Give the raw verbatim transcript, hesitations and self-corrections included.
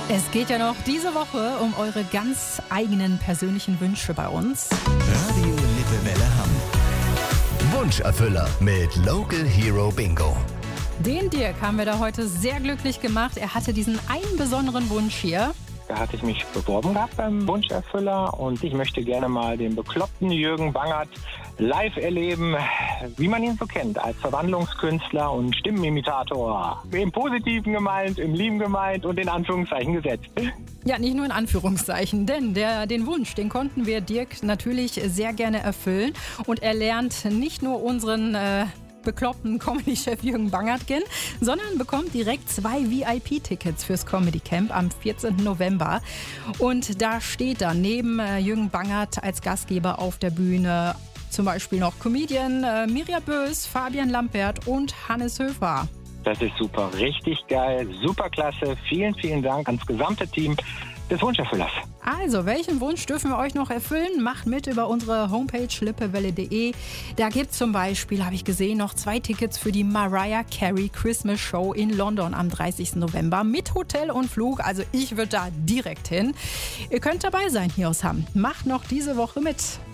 Es geht ja noch diese Woche um eure ganz eigenen persönlichen Wünsche bei uns. Radio Lippewelle Hamm. Wunscherfüller mit Local Hero Bingo. Den Dirk haben wir da heute sehr glücklich gemacht. Er hatte diesen einen besonderen Wunsch hier. Da hatte ich mich beworben gehabt beim Wunscherfüller und ich möchte gerne mal den bekloppten Jürgen Bangert live erleben, wie man ihn so kennt, als Verwandlungskünstler und Stimmenimitator. Im Positiven gemeint, im Lieben gemeint und in Anführungszeichen gesetzt. Ja, nicht nur in Anführungszeichen, denn der, den Wunsch, den konnten wir Dirk natürlich sehr gerne erfüllen. Und er lernt nicht nur unseren äh, bekloppten Comedy-Chef Jürgen Bangert kennen, sondern bekommt direkt zwei V I P-Tickets fürs Comedy Camp am vierzehnten November. Und da steht dann neben äh, Jürgen Bangert als Gastgeber auf der Bühne zum Beispiel noch Comedian äh, Mirja Bös, Fabian Lampert und Hannes Höfer. Das ist super, richtig geil, super klasse. Vielen, vielen Dank ans gesamte Team des Wunscherfüllers. Also, welchen Wunsch dürfen wir euch noch erfüllen? Macht mit über unsere Homepage lippewelle punkt de. Da gibt es zum Beispiel, habe ich gesehen, noch zwei Tickets für die Mariah Carey Christmas Show in London am dreißigsten November mit Hotel und Flug. Also ich würde da direkt hin. Ihr könnt dabei sein hier aus Hamm. Macht noch diese Woche mit.